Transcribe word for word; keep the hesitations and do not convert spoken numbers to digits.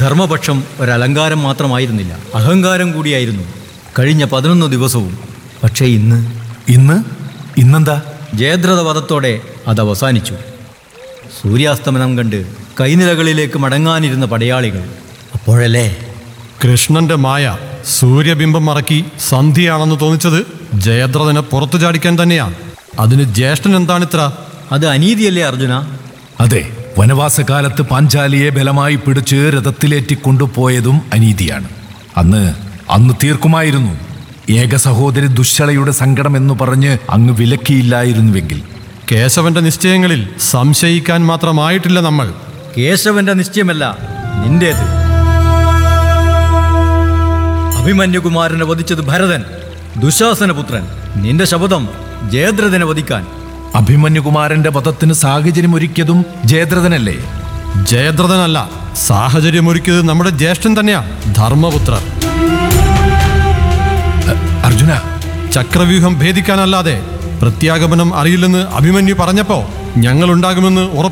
ധർമ്മപക്ഷം ഒരലങ്കാരം മാത്രമായിരുന്നില്ല, അഹങ്കാരം കൂടിയായിരുന്നു കഴിഞ്ഞ പതിനൊന്ന് ദിവസവും. പക്ഷേ ഇന്ന് ഇന്ന് ഇന്നെന്താ? ജയദ്രഥ വധത്തോടെ അത് അവസാനിച്ചു. സൂര്യാസ്തമനം കണ്ട് കൈനിലകളിലേക്ക് മടങ്ങാനിരുന്ന പടയാളികൾ അപ്പോഴല്ലേ കൃഷ്ണന്റെ മായ സൂര്യബിംബം മറക്കി സന്ധിയാണെന്ന് തോന്നിച്ചത് ജയദ്രഥനെ പുറത്തു ചാടിക്കാൻ തന്നെയാണ്. അതിന് ജ്യേഷ്ഠൻ എന്താണിത്ര? അത് അനീതിയല്ലേ അർജുന? അതെ, വനവാസകാലത്ത് പാഞ്ചാലിയെ ബലമായി പിടിച്ച് രഥത്തിലേറ്റിക്കൊണ്ടുപോയതും അനീതിയാണ്. അന്ന് അന്ന് തീർക്കുമായിരുന്നു. ഏക സഹോദരി ദുശ്ശളയുടെ സങ്കടം എന്ന് പറഞ്ഞ് അങ്ങ് വിലക്കിയില്ലായിരുന്നുവെങ്കിൽ. കേശവന്റെ നിശ്ചയങ്ങളിൽ സംശയിക്കാൻ മാത്രമായിട്ടില്ല നമ്മൾ. കേശവന്റെ നിശ്ചയമല്ല, നിന്റേത്. അഭിമന്യുകുമാരനെ വധിച്ചത് ഭരതൻ, ദുശാസനപുത്രൻ. നിന്റെ ശപഥം ജയദ്രഥനെ വധിക്കാൻ. അഭിമന്യുകുമാരന്റെ വധത്തിന് സാഹചര്യമൊരുക്കിയതും ജയദ്രഥനല്ലേ? ജയദ്രഥനല്ല, സാഹചര്യമൊരുക്കിയത് നമ്മുടെ ജ്യേഷ്ഠൻ തന്നെയാണ്, ധർമ്മപുത്രർ. അർജുന, ചക്രവ്യൂഹം ഭേദിക്കാനല്ലാതെ പ്രത്യാഗമനം അറിയില്ലെന്ന് അഭിമന്യു പറഞ്ഞപ്പോ ഞങ്ങളുണ്ടാകുമെന്ന് ഉറപ്പ്